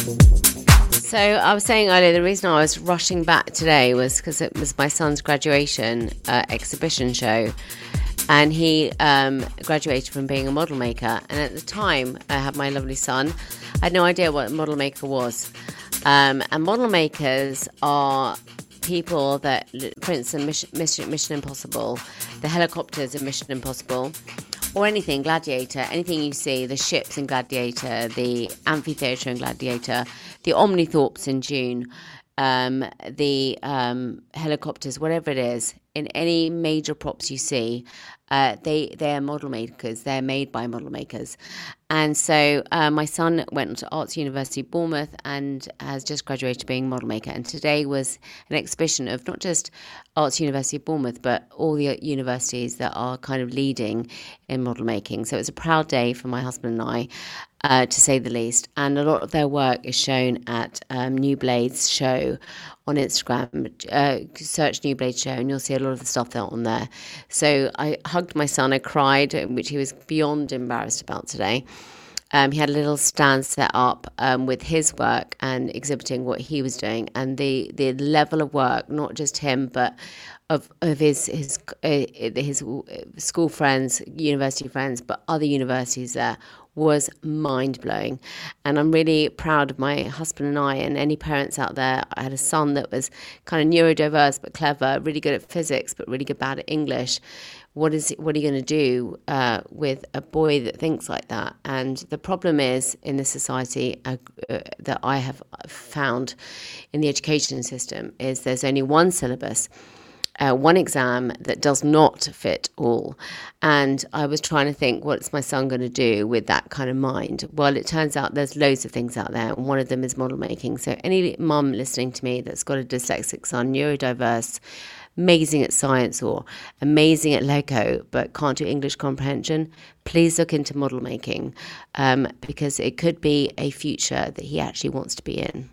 So I was saying earlier, the reason I was rushing back today was because it was my son's graduation exhibition show. And he graduated from being a model maker. And at the time, I had my lovely son. I had no idea what a model maker was. And model makers are people that, for instance, Mission Impossible, the helicopters in Mission Impossible, or anything, Gladiator, anything you see, the ships in Gladiator, the amphitheatre in Gladiator, the Omnithorpes in Dune, the helicopters, whatever it is, in any major props you see, they are model makers. They're made by model makers. And so my son went to Arts University Bournemouth and has just graduated being a model maker. And today was an exhibition of not just Arts University Bournemouth, but all the universities that are kind of leading in model making. So it's a proud day for my husband and I. To say the least, and a lot of their work is shown at New Blades Show on Instagram. Search New Blades Show and you'll see a lot of the stuff that's on there. So I hugged my son, I cried, which he was beyond embarrassed about today. He had a little stand set up with his work and exhibiting what he was doing, and the level of work, not just him, but of his school friends, university friends, but other universities there, was mind-blowing. And I'm really proud of my husband and I, and any parents out there. I had a son that was kind of neurodiverse but clever, really good at physics but really bad at English. What are you going to do with a boy that thinks like that? And the problem is, in this society that I have found in the education system, is there's only one syllabus, one exam that does not fit all. And I was trying to think, what's my son going to do with that kind of mind? Well, it turns out there's loads of things out there, and one of them is model making. So any mum listening to me that's got a dyslexic son, neurodiverse, amazing at science or amazing at Lego but can't do English comprehension, please look into model making, because it could be a future that he actually wants to be in.